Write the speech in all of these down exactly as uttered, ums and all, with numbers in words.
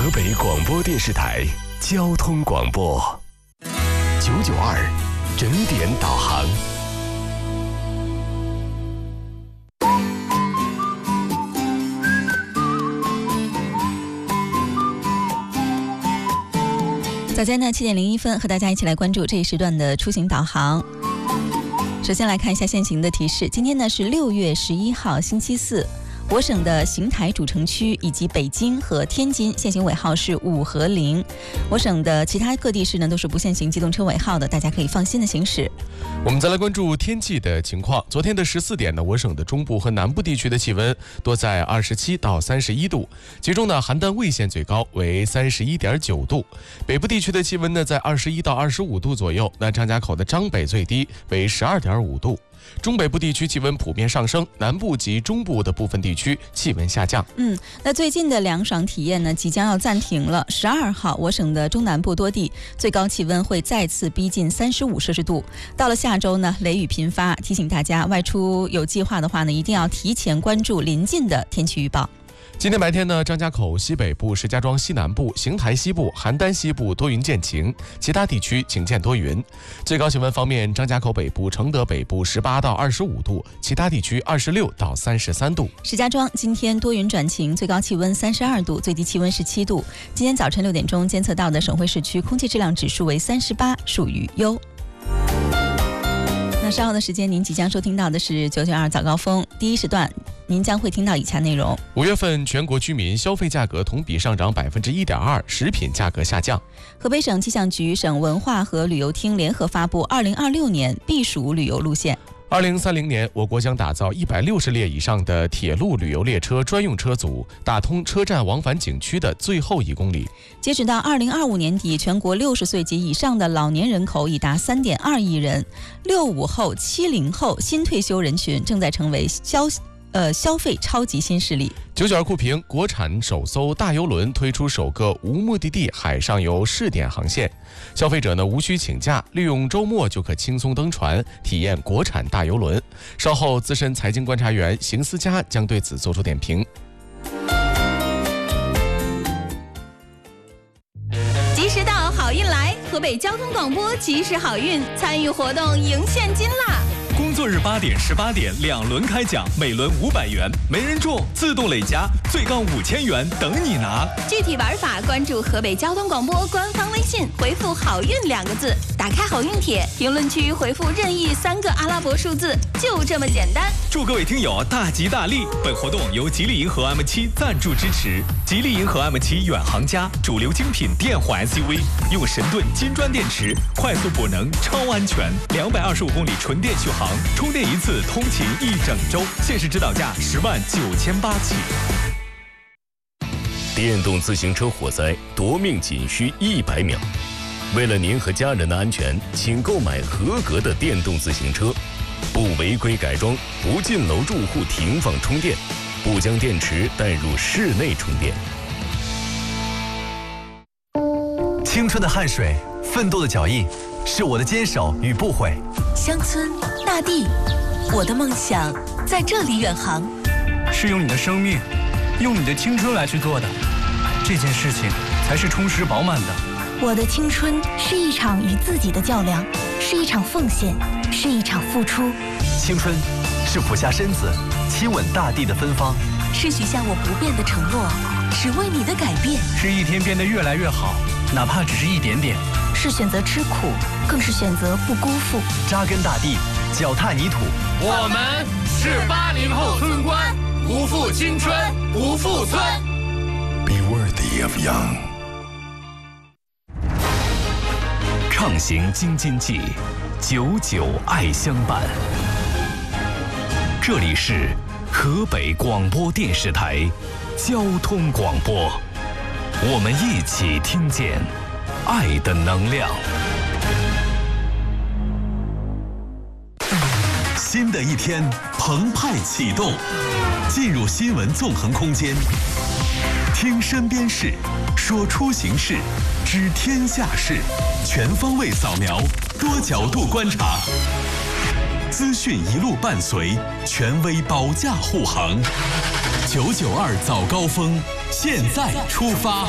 河北广播电视台交通广播九九二整点导航。 早间呢七点零一分，和大家一起来关注这一时段的出行导航。首先来看一下现行的提示，今天呢是六月十一号星期四。我省的邢台主城区以及北京和天津限行尾号是五和零，我省的其他各地市呢都是不限行机动车尾号的，大家可以放心的行驶。 我们再来关注天气的情况。昨天的十四点呢，我省的中部和南部地区的气温多在二十七到三十一度，其中呢邯郸魏县最高为三十一点九度，北部地区的气温呢在二十一到二十五度左右，那张家口的张北最低为十二点五度。中北部地区气温普遍上升，南部及中部的部分地区气温下降。 嗯，那最近的凉爽体验呢，即将要暂停了。十二号，我省的中南部多地最高气温会再次逼近三十五摄氏度。到了下周呢，雷雨频发，提醒大家外出有计划的话呢，一定要提前关注临近的天气预报。 今天白天呢，张家口西北部、石家庄西南部、邢台西部、邯郸西部多云见晴，其他地区晴见多云。最高气温方面，张家口北部、承德北部十八到二十五度，其他地区二十六到三十三度。 石家庄今天多云转晴，最高气温三十二度，最低气温十七度。今天早晨六点钟监测到的省会市区空气质量指数为三十八，属于优。那稍后的时间，您即将收听到的是九九二早高峰第一时段，您将会听到以下内容： 五月份全国居民消费价格同比上涨百分之一点二，食品价格下降。 河北省气象局、省文化和旅游厅联合发布二零二六年避暑旅游路线。 二零三零年，我国将打造一百六十列以上的铁路旅游列车专用车组，打通车站往返景区的最后一公里。 截止到二零二五年底，全国六十岁及以上的老年人口已达三点二亿人，六五后、七零后新退休人群正在成为消呃消费超级新势力。 九九二酷评，国产首艘大邮轮推出首个无目的地海上游试点航线，消费者呢无需请假，利用周末就可轻松登船，体验国产大邮轮。稍后，资深财经观察员邢思佳将对此做出点评。 及时到，好运来！河北交通广播及时好运，参与活动赢现金啦！ 工作日八点、十八点两轮开奖，每轮五百元，没人中自动累加，最高五千元等你拿。 具体玩法关注河北交通广播官方微信，回复“好运”两个字，打开好运帖，评论区回复任意三个阿拉伯数字，就这么简单。 祝各位听友大吉大利！本活动由吉利银河 M 七 赞助支持。吉利银河 M 七 远航家，主流精品电混 S U V， 用神盾金砖电池，快速补能，超安全，两百二十五公里纯电续航。充电一次通勤一整周，限时指导价十万九千八起。 电动自行车火灾夺命仅需一百秒，为了您和家人的安全，请购买合格的电动自行车，不违规改装，不进楼住户停放充电，不将电池带入室内充电。 青春的汗水，奋斗的脚印，是我的坚守与不悔。 乡村大地，我的梦想在这里远航。 是用你的生命，用你的青春来去做的，这件事情才是充实饱满的。 我的青春是一场与自己的较量，是一场奉献，是一场付出。 青春是俯下身子亲吻大地的芬芳， 是许下我不变的承诺，只为你的改变。 是一天变得越来越好，哪怕只是一点点。 是选择吃苦，更是选择不辜负。 扎根大地，脚踏泥土。 我们是八零后村官，不负青春，不负村。 Be worthy of young。畅行京津冀，久久爱相伴。这里是河北广播电视台交通广播，我们一起听见爱的能量。 新的一天澎湃启动，进入新闻纵横空间，听身边事，说出行事，知天下事，全方位扫描，多角度观察，资讯一路伴随，权威保驾护航。九九二早高峰， 现在出发。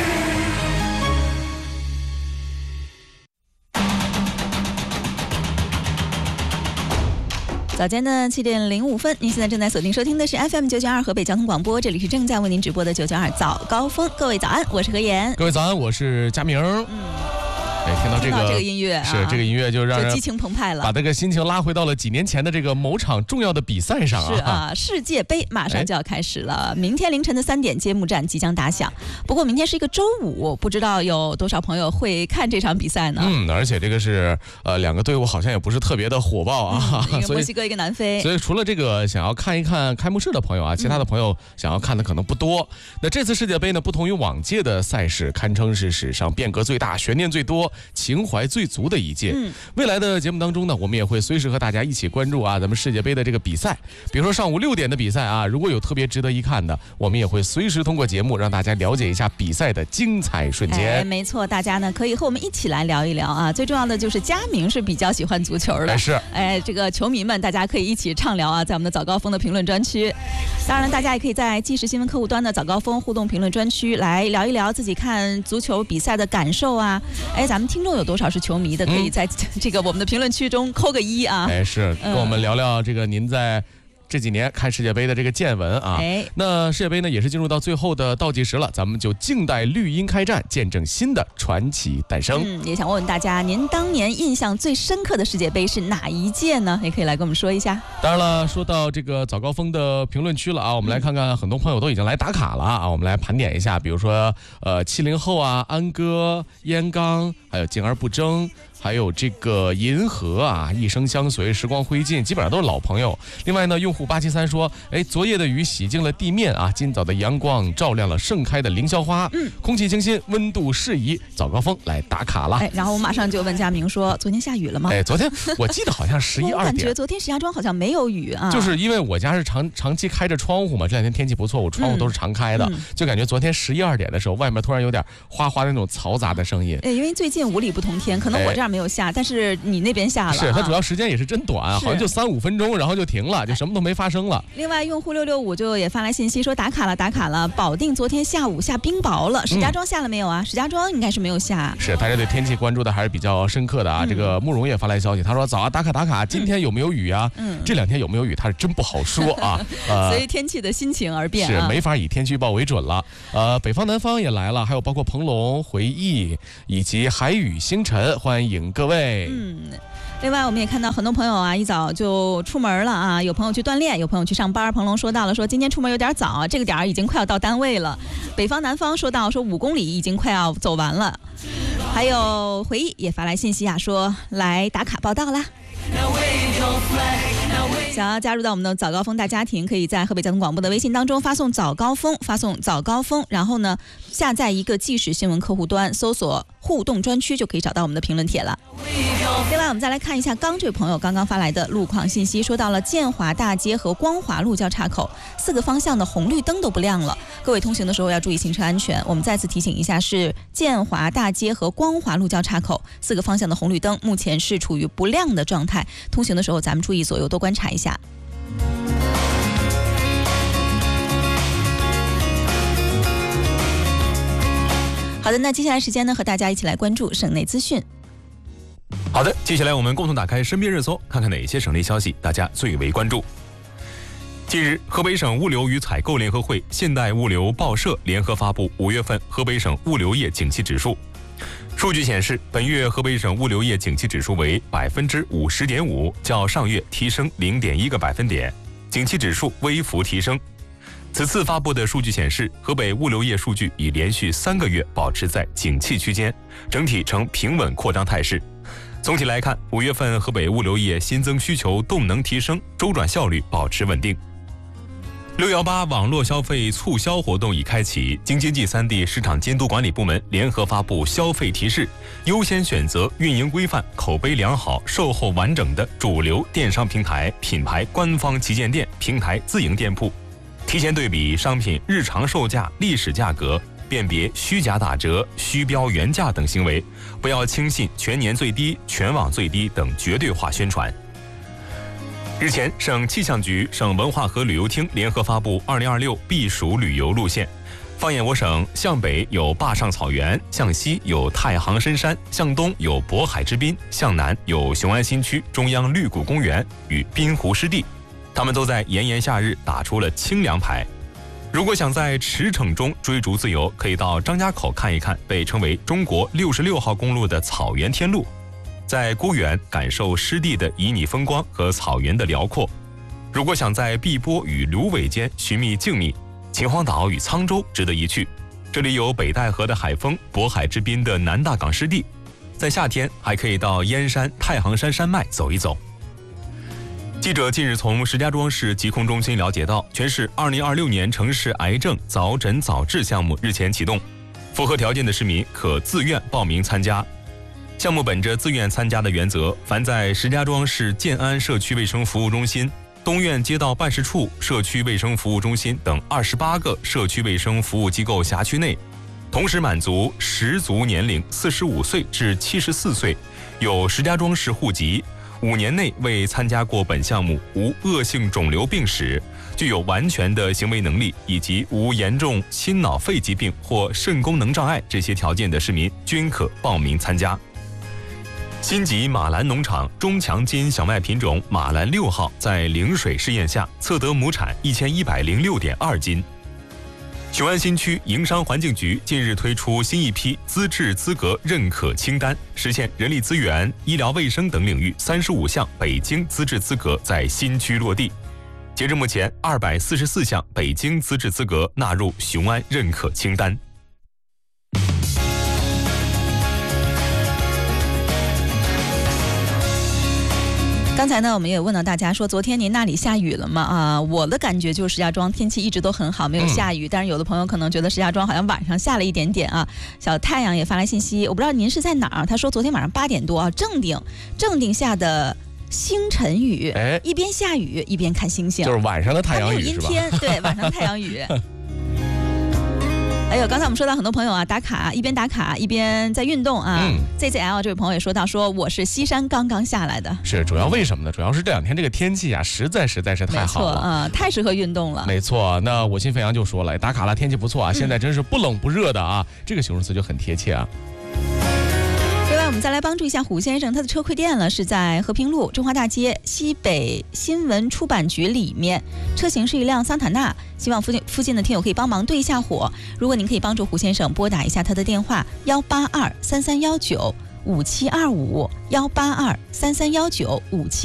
早间的七点零五分，您现在正在锁定收听的是 F M 九九二河北交通广播，这里是正在为您直播的九九二早高峰。各位早安，我是何妍。 各位早安，我是佳明。嗯。哎，听到这个这个音乐、啊， 是这个音乐就让人就激情澎湃了， 把这个心情拉回到了几年前的这个某场重要的比赛上啊。 是啊，世界杯马上就要开始了，哎、明天凌晨的三点揭幕战即将打响。不过明天是一个周五，不知道有多少朋友会看这场比赛呢？ 嗯，而且这个是呃两个队伍好像也不是特别的火爆啊， 嗯、一个墨西哥，一个南非。 所以除了这个想要看一看开幕式的朋友啊，其他的朋友想要看的可能不多。嗯、那这次世界杯呢，不同于往届的赛事，堪称是史上变革最大、悬念最多、情怀最足的一届。嗯，未来的节目当中呢，我们也会随时和大家一起关注啊咱们世界杯的这个比赛。比如说上午六点的比赛啊，如果有特别值得一看的，我们也会随时通过节目让大家了解一下比赛的精彩瞬间。 哎，没错，大家呢可以和我们一起来聊一聊啊。最重要的就是佳明是比较喜欢足球的， 哎是， 哎这个球迷们大家可以一起畅聊啊，在我们的早高峰的评论专区。当然，大家也可以在即时新闻客户端的早高峰互动评论专区来聊一聊自己看足球比赛的感受啊。哎，咱们听众有多少是球迷的，可以在这个我们的评论区中扣个一啊。 哎，是跟我们聊聊这个您在这几年看世界杯的这个见闻啊。哎，那世界杯呢也是进入到最后的倒计时了，咱们就静待绿茵开战，见证新的传奇诞生。 嗯，也想问问大家，您当年印象最深刻的世界杯是哪一届呢？也可以来跟我们说一下。 当然了，说到这个早高峰的评论区了啊，我们来看看，很多朋友都已经来打卡了啊。我们来盘点一下，比如说呃七零后啊，安哥、燕刚，还有静而不争。还有这个银河啊，一生相随，时光灰烬，基本上都是老朋友。另外呢，用户八七三说，哎，昨夜的雨洗净了地面啊，今早的阳光照亮了盛开的凌霄花，嗯，空气清新，温度适宜，早高峰来打卡了。 哎，然后我马上就问佳明说，昨天下雨了吗？ 哎，昨天我记得好像十一二点，我感觉昨天石家庄好像没有雨啊。 就是因为我家是长长期开着窗户嘛，这两天天气不错，我窗户都是常开的，嗯嗯、就感觉昨天十一二点的时候，外面突然有点哗哗的那种嘈杂的声音。 哎，因为最近五里不同天，可能我这儿没有下，哎、但是你那边下了， 是它主要时间也是真短，好像就三五分钟，然后就停了，就什么都没发生了。 另外，用户六六五就也发来信息说打卡了，打卡了。保定昨天下午下冰雹了，石家庄下了没有啊？嗯、石家庄应该是没有下。 是大家对天气关注的还是比较深刻的啊。嗯、这个慕容也发来消息，他说早啊，打卡打卡，今天有没有雨啊？嗯，这两天有没有雨，他是真不好说啊。 呃，随天气的心情而变、 啊，是没法以天气预报为准了。呃，北方南方也来了，还有包括鹏龙、回忆以及海雨星辰，欢迎各位。 嗯。另外，我们也看到很多朋友啊，一早就出门了啊，有朋友去锻炼，有朋友去上班。鹏龙说到了，说今天出门有点早，这个点儿已经快要到单位了。北方南方说到说五公里已经快要走完了。还有回忆也发来信息啊，说来打卡报道啦。想要加入到我们的早高峰大家庭，可以在河北交通广播的微信当中发送早高峰，发送早高峰，然后呢下载一个即时新闻客户端，搜索互动专区就可以找到我们的评论帖了。另外我们再来看一下刚这位朋友刚刚发来的路况信息，说到了建华大街和光华路交叉口四个方向的红绿灯都不亮了，各位通行的时候要注意行车安全。我们再次提醒一下，是建华大街和光华路交叉口四个方向的红绿灯目前是处于不亮的状态，通行的时候咱们注意左右多观察一下。好的，那接下来时间呢，和大家一起来关注省内资讯。 好的，接下来我们共同打开身边热搜，看看哪些省内消息大家最为关注。近日，河北省物流与采购联合会、现代物流报社联合发布五月份河北省物流业景气指数。数据显示，本月河北省物流业景气指数为百分之五十点五，较上月提升零点一个百分点，景气指数微幅提升。此次发布的数据显示，河北物流业数据已连续三个月保持在景气区间，整体呈平稳扩张态势。总体来看，五月份河北物流业新增需求动能提升，周转效率保持稳定。六一八网络消费促销活动已开启，京津冀三地市场监督管理部门联合发布消费提示，优先选择运营规范、口碑良好、售后完整的主流电商平台、品牌官方旗舰店、平台自营店铺，提前对比商品日常售价、历史价格，辨别虚假打折、虚标原价等行为，不要轻信全年最低、全网最低等绝对化宣传。日前，省气象局、省文化和旅游厅联合发布二零二六避暑旅游路线。 放眼我省，向北有坝上草原，向西有太行深山，向东有渤海之滨，向南有雄安新区中央绿谷公园与滨湖湿地，他们都在炎炎夏日打出了清凉牌。如果想在驰骋中追逐自由，可以到张家口看一看被称为中国六十六号公路的草原天路，在孤原感受湿地的旖旎风光和草原的辽阔。如果想在碧波与芦苇间寻觅静谧，秦皇岛与沧州值得一去，这里有北戴河的海风，渤海之滨的南大港湿地，在夏天还可以到燕山、太行山山脉走一走。记者近日从石家庄市疾控中心了解到，全市二零二六年城市癌症早诊早治项目日前启动，符合条件的市民可自愿报名参加。项目本着自愿参加的原则，凡在石家庄市建安社区卫生服务中心、东苑街道办事处社区卫生服务中心等二十八个社区卫生服务机构辖区内，同时满足实足年龄四十五岁至七十四岁，有石家庄市户籍，五年内未参加过本项目，无恶性肿瘤病史，具有完全的行为能力，以及无严重心脑肺疾病或肾功能障碍这些条件的市民均可报名参加。新集马兰农场中强筋小麦品种马兰六号在陵水试验下测得亩产一千一百零六点二斤。雄安新区营商环境局近日推出新一批资质资格认可清单，实现人力资源、医疗卫生等领域三十五项北京资质资格在新区落地。截至目前，二百四十四项北京资质资格纳入雄安认可清单。 刚才呢，我们也问到大家说，昨天您那里下雨了吗？啊，我的感觉就是石家庄天气一直都很好，没有下雨。嗯、但是有的朋友可能觉得石家庄好像晚上下了一点点啊。小太阳也发来信息，我不知道您是在哪儿。他说昨天晚上八点多啊，正定正定下的星辰雨，哎，一边下雨一边看星星， 就是晚上的太阳雨是吧？没有阴天，对，晚上的太阳雨。还有刚才我们说到很多朋友啊，打卡一边打卡一边在运动啊。嗯、Z Z L 这位朋友也说到，说我是西山刚刚下来的。 是，主要为什么呢？主要是这两天这个天气啊，实在实在是太好了， 没错啊、嗯，太适合运动了。 没错，那我心飞扬就说了，打卡了，天气不错啊，现在真是不冷不热的啊，嗯、这个形容词就很贴切啊。 另外，我们再来帮助一下虎先生，他的车亏电了，是在和平路中华大街西北新闻出版局里面，车型是一辆桑塔纳，希望附近附近的听友可以帮忙对一下火。如果您可以帮助虎先生拨打一下他的电话幺八二三三幺九五七二五幺八二三三幺九五七。